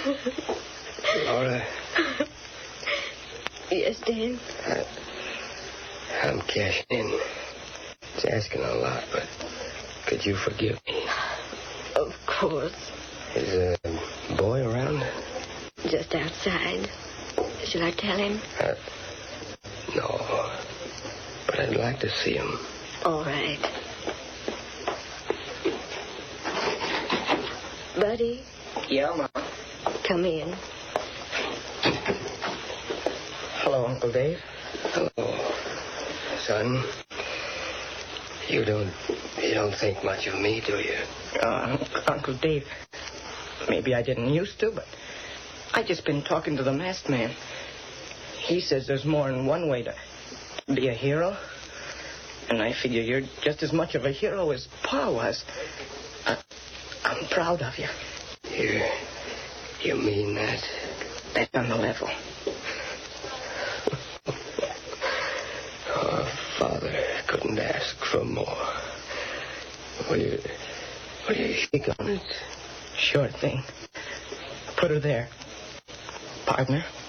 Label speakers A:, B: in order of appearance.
A: Laura.
B: Yes, Dan?
A: I'm cashing in. It's asking a lot, but could you forgive me?
B: Of course.
A: Is a boy around?
B: Just outside. Shall I tell him?
A: No. But I'd like to see him.
B: All right. Buddy?
C: Yeah, Ma.
B: Come in.
C: Hello, Uncle Dave.
A: Hello, son. You don't think much of me, do you?
C: Uncle Dave, maybe I didn't used to, but I just been talking to the masked man. He says there's more than one way to be a hero. And I figure you're just as much of a hero as Pa was. I'm proud of you.
A: You mean that?
C: That's on the level.
A: Oh, Father, I couldn't ask for more. Will you shake on it?
C: Sure thing. Put her there. Partner.